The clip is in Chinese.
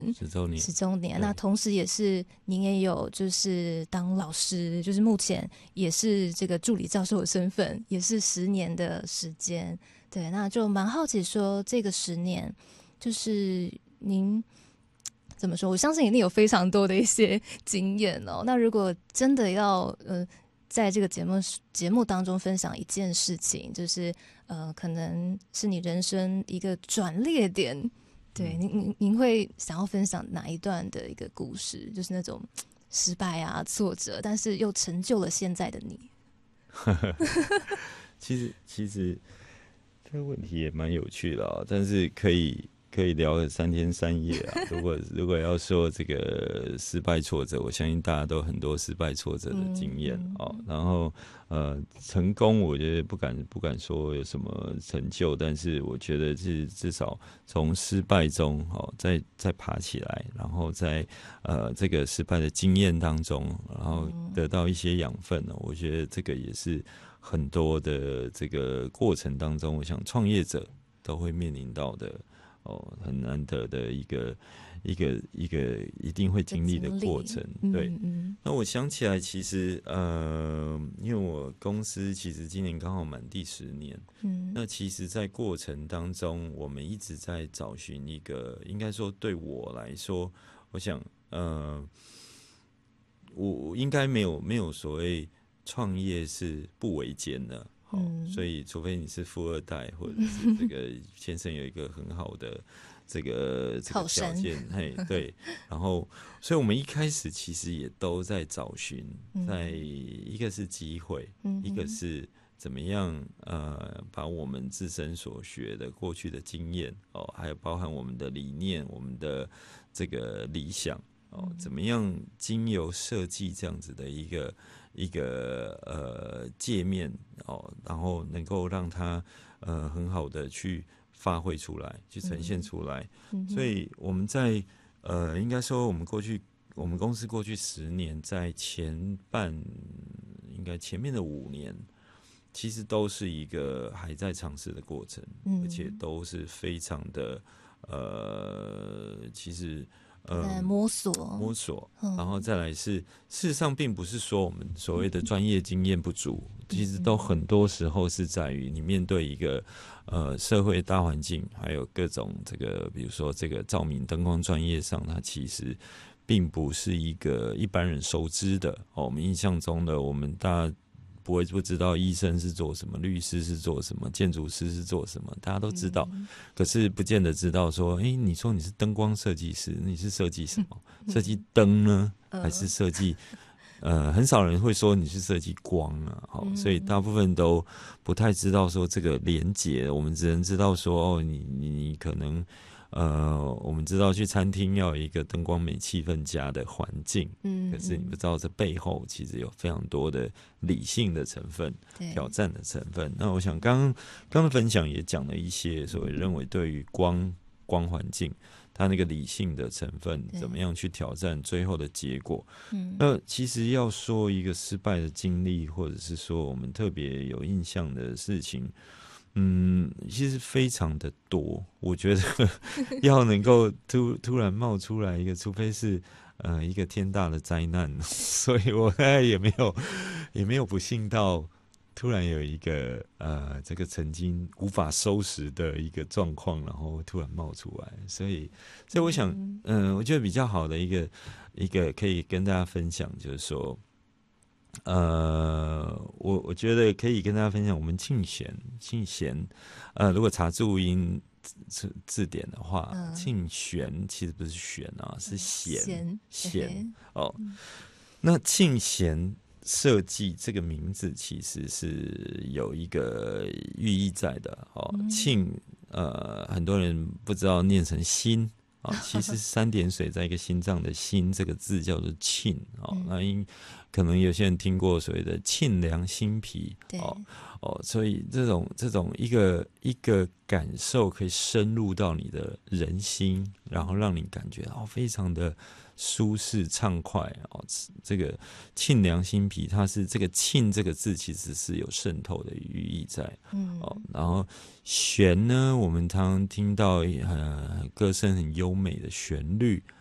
10周年。那同时也是您也有就是当老师，就是目前也是这个助理教授的身份，也是10年的时间。对，那就蛮好奇说这个10年，就是您怎么说？我相信一定有非常多的一些经验哦。那如果真的要在这个节目当中分享一件事情，就是可能是你人生一个转捩点，对，您会想要分享哪一段的一个故事？就是那种失败啊、挫折，但是又成就了现在的你。 其实这个问题也蛮有趣的啊，但是可以聊个3天3夜啊。如果要说这个失败挫折，我相信大家都很多失败挫折的经验哦。然后成功，我觉得不敢说有什么成就，但是我觉得是至少从失败中再爬起来，然后在这个失败的经验当中，然后得到一些养分呢。我觉得这个也是很多的这个过程当中，我想创业者都会面临到的很难得的一个一定会经历的过程。对，那我想起来，其实因为我公司其实今年刚好满第10年，那其实在过程当中，我们一直在找寻一个，应该说对我来说，我想我应该没有所谓创业是不维艰的。所以除非你是富2代，或者是这个先生有一个很好的这个条件，对。然后，所以我们一开始其实也都在找寻，在一个是机会，一个是怎么样把我们自身所学的过去的经验还有包含我们的理念、我们的这个理想怎么样经由设计这样子的一个界面然后能够让它很好的去发挥出来，去呈现出来。所以我们在应该说我们公司过去10年，在应该前面的5年，其实都是一个还在尝试的过程，而且都是非常的其实。 在摸索， 然后再来是，事实上并不是说我们所谓的专业经验不足，其实都很多时候是在于你面对一个社会大环境，还有各种这个，比如说这个照明灯光专业上，它其实并不是一个一般人熟知的我们印象中的，我们大家不知道医生是做什么，律师是做什么，建筑师是做什么，大家都知道，可是不见得知道说，你说你是灯光设计师，你是设计什么？设计灯呢，还是设计？很少人会说你是设计光啊，所以大部分都不太知道说这个连结，我们只能知道说，你可能。我们知道去餐厅要有一个灯光美、气氛佳的环境，可是你不知道这背后其实有非常多的理性的成分、挑战的成分。那我想刚刚分享也讲了一些所谓认为对于光环境，它那个理性的成分怎么样去挑战最后的结果。那其实要说一个失败的经历，或者是说我们特别有印象的事情。其实非常的多，我觉得要能够突然冒出来一个，除非是一个天大的灾难，所以我大概也没有不幸到突然有一个这个曾经无法收拾的一个状况，然后突然冒出来，所以我想，我觉得比较好的一个可以跟大家分享，就是说。我觉得可以跟大家分享，我们庆弦，如果查注音字典的话，庆弦其实不是弦啊，是弦那庆弦设计这个名字其实是有一个寓意在的庆很多人不知道念成心。其实3点水在一个心脏的心这个字叫做庆那可能有些人听过所谓的沁凉心脾， 对所以这种一个感受可以深入到你的人心，然后让你感觉非常的舒适畅快这个沁凉心脾，它是这个沁这个字其实是有渗透的寓意在，然后弦呢，我们常常听到歌声很优美的旋律，